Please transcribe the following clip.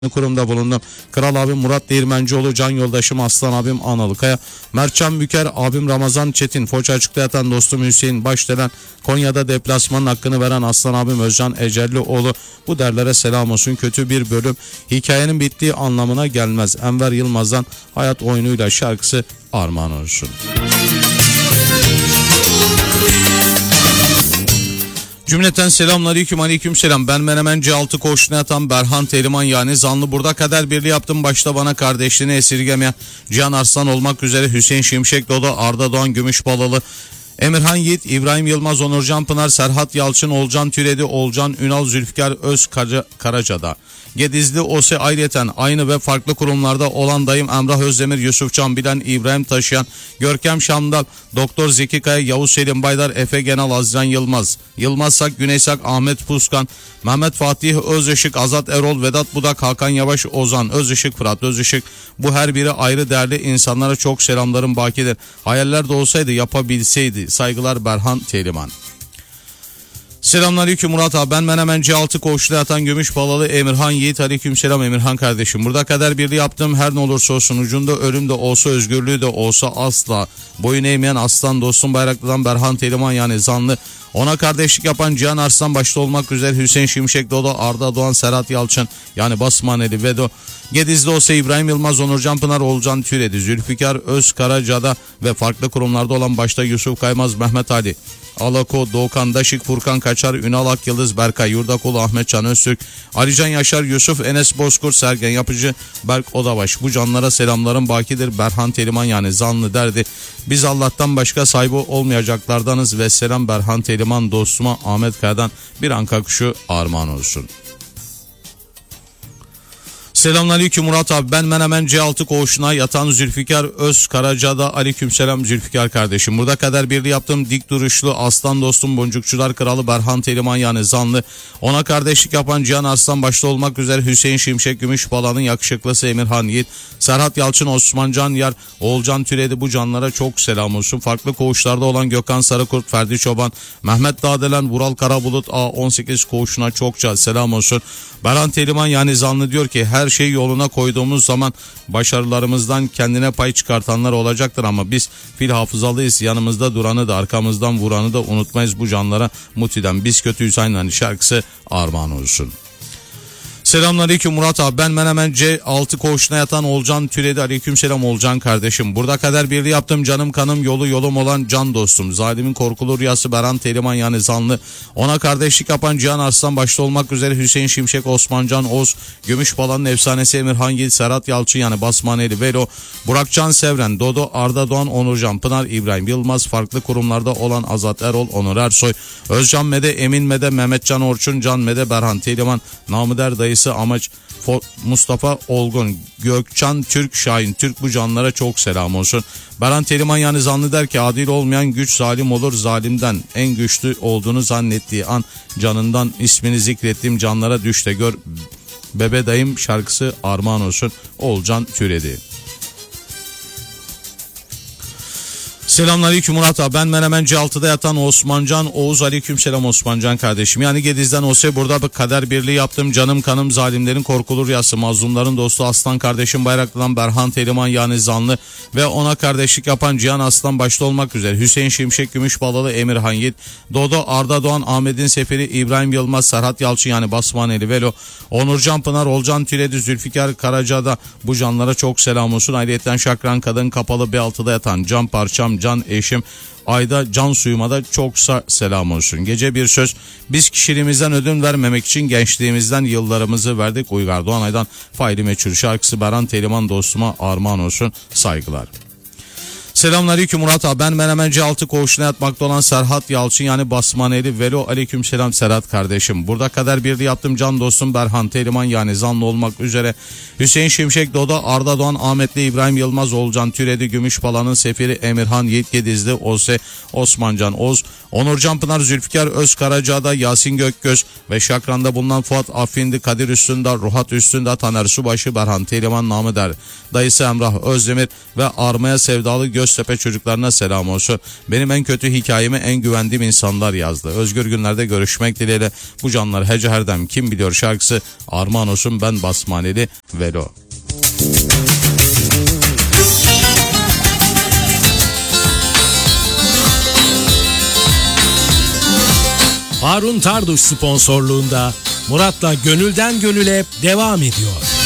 kurumda bulundum. Kral abim Murat Değirmencioğlu, can yoldaşım Aslan abim Analıkaya, Mertcan Büker abim Ramazan Çetin, Foça açıkta yatan dostum Hüseyin Başdelen, Konya'da deplasmanın hakkını veren Aslan abim Özcan Ecellioğlu. Bu derlere selam olsun. Kötü bir bölüm hikayenin bittiği anlamına gelmez. Enver Yılmaz'dan Hayat Oyunuyla şarkısı armağan olsun. Cümleten selamünaleyküm, aleykümselam. Ben Menemen C6 koğuşuna yatan Berhan Teliman yani zanlı. Burada kader birliği yaptım. Başta bana kardeşliğini esirgemeyen Cihan Arslan olmak üzere Hüseyin Şimşek Dodo, Arda Doğan Gümüşbalalı, Emirhan Yiğit, İbrahim Yılmaz, Onurcan Pınar, Serhat Yalçın, Olcan Türedi, Olcan Ünal, Zülfikar Öz Karaca'da, Gedizli Ose ayrıyeten aynı ve farklı kurumlarda olan dayım Emrah Özdemir, Yusuf Can Bilen, İbrahim Taşıyan, Görkem Şamdal, Doktor Zeki Kaya, Yavuz Selim Baydar, Efe Genal, Azcan Yılmaz, Yılmaz Sak, Güneysak, Ahmet Puskan, Mehmet Fatih Özışık, Azat Erol, Vedat Budak, Hakan Yavaş, Ozan Özışık, Fırat Özışık. Bu her biri ayrı değerli insanlara çok selamlarım bakidir. Hayaller de olsaydı yapabilseydi. Saygılar Berhan Teliman. Selamünaleyküm Murat abi, ben Menemen C6 koğuşta yatan Gümüşbalalı Emirhan Yiğit. Aleykümselam Emirhan kardeşim. Burada kader birliği yaptım. Her ne olursa olsun, ucunda ölüm de olsa, özgürlüğü de olsa asla boyun eğmeyen aslan dostum Bayraklı'dan Berhan Teliman yani zanlı. Ona kardeşlik yapan Cihan Arslan başta olmak üzere Hüseyin Şimşek Dodo, Arda Doğan, Serhat Yalçın yani Basmaneli Vedo, Gedizli Ose, İbrahim Yılmaz, Onurcan Pınar, Olcan Türedi, Zülfikar Öz Karaca'da ve farklı kurumlarda olan başta Yusuf Kaymaz, Mehmet Ali Alako, Doğukan Daşık, Furkan Kaçar, Ünal Akyıldız, Berkay Yurdakulu, Ahmet Can Öztürk, Alican Yaşar, Yusuf Enes Bozkurt, Sergen Yapıcı, Berk Odabaş. Bu canlara selamlarım bakidir. Berhan Teliman yani zanlı derdi. Biz Allah'tan başka sahibi olmayacaklardanız ve selam Berhan Teliman dostuma Ahmet Kaya'dan bir anka kuşu armağan olsun. Selamünaleyküm Murat abi, ben Menemen C6 koğuşuna yatan Zülfikar Öz Karaca'da. Aleykümselam Zülfikar kardeşim. Burada kader birliği yaptım. Dik duruşlu aslan dostum Boncukçular Kralı Berhan Teliman yani zanlı. Ona kardeşlik yapan Cihan Arslan başta olmak üzere Hüseyin Şimşek Gümüşbala'nın yakışıklısı Emirhan Yiğit, Serhat Yalçın, Osman Can Yar, Oğulcan Türedi. Bu canlara çok selam olsun. Farklı koğuşlarda olan Gökhan Sarıkurt, Ferdi Çoban, Mehmet Dağdelen, Vural Karabulut A18 koğuşuna çokça selam olsun. Berhan Teliman yani zanlı diyor ki her şey yoluna koyduğumuz zaman başarılarımızdan kendine pay çıkartanlar olacaktır ama biz fil hafızalıyız. Yanımızda duranı da arkamızdan vuranı da unutmayız. Bu canlara Muti'den Biz Kötüyüz Aynen şarkısı armağan olsun. Selamünaleyküm Murat abi, ben Menemen C6 koğuşuna yatan Olcan Türedi. Aleykümselam Olcan kardeşim. Burada kader birliği yaptım. Canım kanım yolu yolum olan can dostum. Zalimin korkulu rüyası Berhan Teliman yani zanlı. Ona kardeşlik yapan Cihan Arslan başta olmak üzere Hüseyin Şimşek, Osman Can Oğuz, Gümüşbala'nın efsanesi Emirhan Yiğit, Serhat Yalçın yani Basmaneli Velo, Burakcan Sevren, Dodo, Arda Doğan, Onurcan Pınar, İbrahim Yılmaz, farklı kurumlarda olan Azat Erol, Onur Ersoy, Özcan Mede, Emin Mede, Mehmetcan Orçun, Can Mede, Berhan Teliman, Namıder dayısı Amaç, Mustafa Olgun, Gökçan Türk, Şahin Türk. Bu canlara çok selam olsun. Berhan Teliman yani zanlı der ki adil olmayan güç zalim olur, zalimden en güçlü olduğunu zannettiği an canından ismini zikrettiğim canlara düş de gör. Bebe dayım şarkısı armağan olsun. Olcan Türedi. Selamünaleyküm Murat abi, ben Menemen C6'da yatan Osmancan Oğuz. Aleykümselam Osmancan kardeşim. Yani Gediz'den Ose burada bir kader birliği yaptım. Canım kanım zalimlerin korkulu rüyası, mazlumların dostu aslan kardeşim Bayraklı'dan Berhan Teliman yani zanlı ve ona kardeşlik yapan Cihan Aslan başta olmak üzere Hüseyin Şimşek Gümüşbalalı, Emirhan Yiğit, Dodo, Arda Doğan, Ahmet'in Seferi, İbrahim Yılmaz, Serhat Yalçın yani Basmaneli Velo, Onurcan Pınar, Olcan Türedi, Zülfikar Karaca'da. Bu canlara çok selam olsun. Ayrıyeten Şakran Kadın Kapalı B6'da yatan Can Parçam, Can Eşim, Ayda Can Suyuma da çok selam olsun. Gece bir söz, biz kişiliğimizden ödün vermemek için gençliğimizden yıllarımızı verdik. Uygar Doğan Aydan Faili Meçhul şarkısı Berhan Teliman dostuma armağan olsun. Saygılar. Selamünaleyküm Murat abi, ben Menemen C6 koğuşuna yatmakta olan Serhat Yalçın yani Basmaneli Velo. Aleykümselam Serhat kardeşim. Burada kader birliği yaptım. Can dostum Berhan Teliman yani zanlı olmak üzere Hüseyin Şimşek Dodo, Arda Doğan, Ahmetli, İbrahim Yılmaz, Olcan Türedi, Gümüşbala'nın Seferi Emirhan Yiğit, Gedizli Ose, Osman Can Oğuz, Onurcan Pınar, Zülfikar Öz Karaca'da, Yasin Gökgöz ve Şakran'da bulunan Fuat Affindi, Kadir Üstündağ, Ruhat Üstündağ, Taner Subaşı, Berhan Teliman, Namıder dayısı Emrah Özdemir ve Armaya Sevdalı Göz Göztepe çocuklarına selam olsun. Benim en kötü hikayemi en güvendiğim insanlar yazdı. Özgür günlerde görüşmek dileğiyle. Bu canlar hece herdem kim biliyor şarkısı armağan olsun. Ben Basmaneli Velo. Harun Tarduş sponsorluğunda Murat'la Gönülden Gönüle devam ediyor.